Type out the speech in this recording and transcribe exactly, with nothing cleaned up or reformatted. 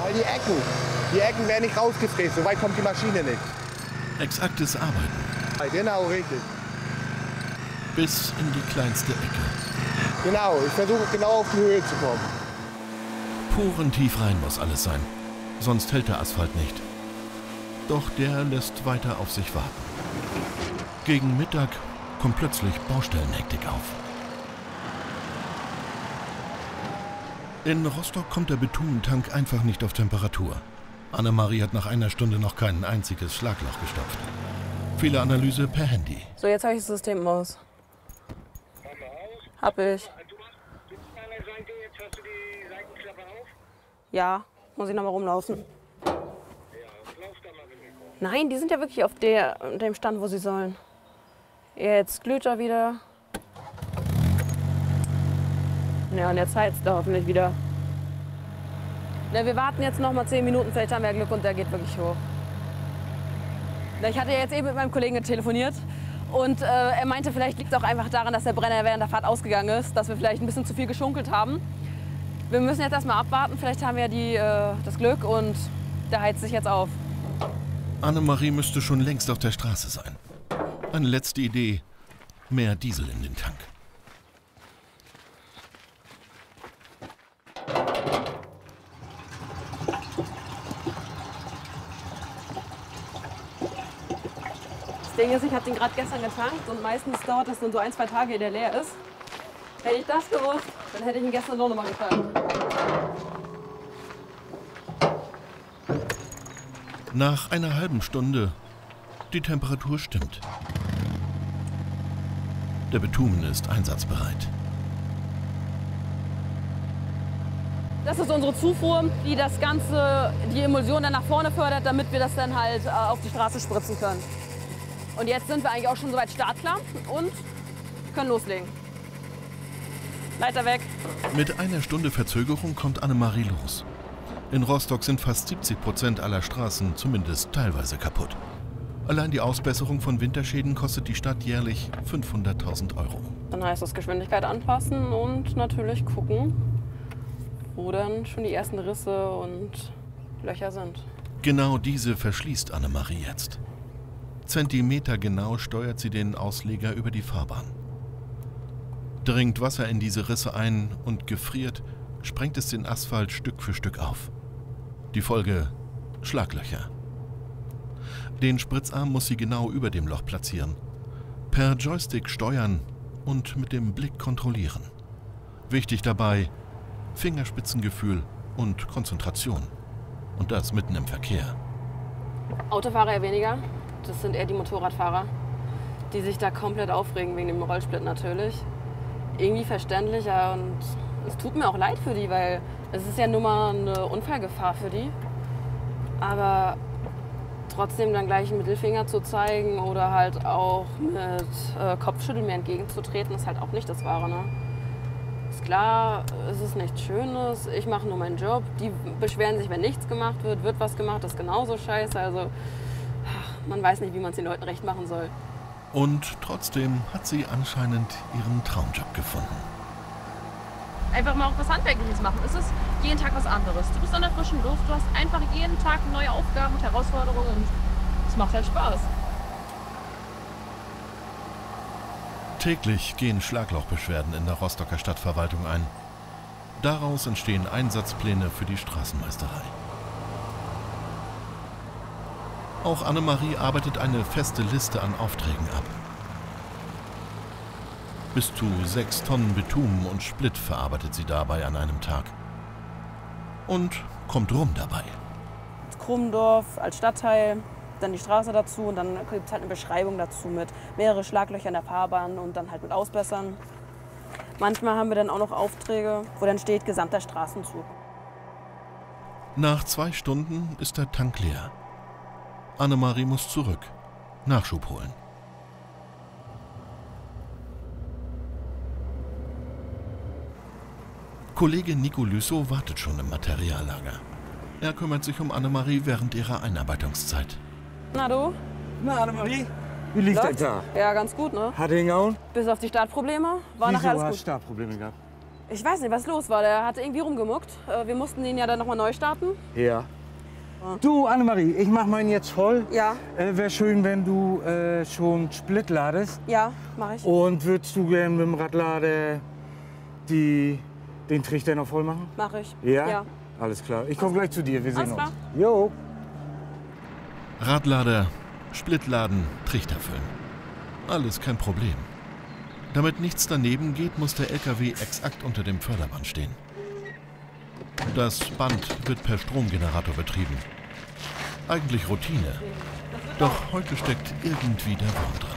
Weil die Ecken, die Ecken werden nicht rausgefräst, so weit kommt die Maschine nicht. Exaktes Arbeiten. Genau, richtig. Bis in die kleinste Ecke. Genau, ich versuche genau auf die Höhe zu kommen. Porentief rein muss alles sein, sonst hält der Asphalt nicht. Doch der lässt weiter auf sich warten. Gegen Mittag kommt plötzlich Baustellenhektik auf. In Rostock kommt der Bitumentank einfach nicht auf Temperatur. Annemarie hat nach einer Stunde noch kein einziges Schlagloch gestopft. Fehleranalyse per Handy. So, jetzt habe ich das System aus. Hab ich. Ja, muss ich noch mal rumlaufen. Nein, die sind ja wirklich auf der, dem Stand, wo sie sollen. Jetzt glüht er wieder. Ja, und jetzt heizt er hoffentlich wieder. Na, wir warten jetzt noch mal zehn Minuten, vielleicht haben wir Glück und der geht wirklich hoch. Na, ich hatte ja jetzt eben mit meinem Kollegen telefoniert und äh, er meinte, vielleicht liegt es auch einfach daran, dass der Brenner während der Fahrt ausgegangen ist, dass wir vielleicht ein bisschen zu viel geschunkelt haben. Wir müssen jetzt erstmal abwarten, vielleicht haben wir die, äh, das Glück und der heizt sich jetzt auf. Annemarie müsste schon längst auf der Straße sein. Eine letzte Idee, mehr Diesel in den Tank. Das Ding ist, ich habe den gerade gestern getankt und meistens dauert das dann so ein, zwei Tage, ehe der leer ist. Hätte ich das gewusst, dann hätte ich ihn gestern noch mal getankt. Nach einer halben Stunde, die Temperatur stimmt. Der Bitumen ist einsatzbereit. Das ist unsere Zufuhr, die das Ganze, die Emulsion dann nach vorne fördert, damit wir das dann halt äh, auf die Straße spritzen können. Und jetzt sind wir eigentlich auch schon soweit startklar und können loslegen. Leiter weg. Mit einer Stunde Verzögerung kommt Annemarie los. In Rostock sind fast siebzig Prozent aller Straßen zumindest teilweise kaputt. Allein die Ausbesserung von Winterschäden kostet die Stadt jährlich fünfhunderttausend Euro. Dann heißt das Geschwindigkeit anpassen und natürlich gucken, wo dann schon die ersten Risse und Löcher sind. Genau diese verschließt Annemarie jetzt. Zentimetergenau steuert sie den Ausleger über die Fahrbahn. Dringt Wasser in diese Risse ein und gefriert, sprengt es den Asphalt Stück für Stück auf. Die Folge: Schlaglöcher. Den Spritzarm muss sie genau über dem Loch platzieren. Per Joystick steuern und mit dem Blick kontrollieren. Wichtig dabei: Fingerspitzengefühl und Konzentration. Und das mitten im Verkehr. Autofahrer eher weniger. Das sind eher die Motorradfahrer, die sich da komplett aufregen wegen dem Rollsplit natürlich. Irgendwie verständlich, ja, und es tut mir auch leid für die, weil es ist ja nur mal eine Unfallgefahr für die. Aber trotzdem dann gleich einen Mittelfinger zu zeigen oder halt auch mit äh, Kopfschütteln mir entgegenzutreten, ist halt auch nicht das Wahre, ne? Ist klar, es ist nichts Schönes, ich mache nur meinen Job. Die beschweren sich, wenn nichts gemacht wird, wird was gemacht, das ist genauso scheiße. Also man weiß nicht, wie man es den Leuten recht machen soll. Und trotzdem hat sie anscheinend ihren Traumjob gefunden. Einfach mal auch was Handwerkliches machen. Es ist jeden Tag was anderes. Du bist an der frischen Luft, du hast einfach jeden Tag neue Aufgaben und Herausforderungen und es macht halt Spaß. Täglich gehen Schlaglochbeschwerden in der Rostocker Stadtverwaltung ein. Daraus entstehen Einsatzpläne für die Straßenmeisterei. Auch Annemarie arbeitet eine feste Liste an Aufträgen ab. Bis zu sechs Tonnen Bitumen und Split verarbeitet sie dabei an einem Tag. Und kommt rum dabei. Krumdorf als Stadtteil, dann die Straße dazu und dann gibt es halt eine Beschreibung dazu mit mehrere Schlaglöcher in der Fahrbahn und dann halt mit Ausbessern. Manchmal haben wir dann auch noch Aufträge, wo dann steht gesamter Straßenzug. Nach zwei Stunden ist der Tank leer. Annemarie muss zurück, Nachschub holen. Kollege Nico Lüssow wartet schon im Materiallager. Er kümmert sich um Annemarie während ihrer Einarbeitungszeit. Na du? Na Annemarie, wie liegt der Tag? Ja, ganz gut, ne? Hat er hingehauen? Bis auf die Startprobleme war Wieso nachher alles hast gut. du Startprobleme gehabt? Ich weiß nicht, was los war. Der hatte irgendwie rumgemuckt. Äh, Wir mussten den ja dann nochmal neu starten. Ja. Du, Annemarie, ich mach meinen jetzt voll. Ja, Äh, Wäre schön, wenn du äh, schon Split ladest. ja, mache ich. Und würdest du gern mit dem Radlader die, den Trichter noch voll machen? Mache ich. Ja? Ja. Alles klar. Ich komme gleich zu dir. Wir sehen Alles uns. klar. Jo. Radlader, Splitladen, Trichter füllen. Alles kein Problem. Damit nichts daneben geht, muss der L K W exakt unter dem Förderband stehen. Das Band wird per Stromgenerator betrieben. Eigentlich Routine. Doch heute steckt irgendwie der Wurm drin.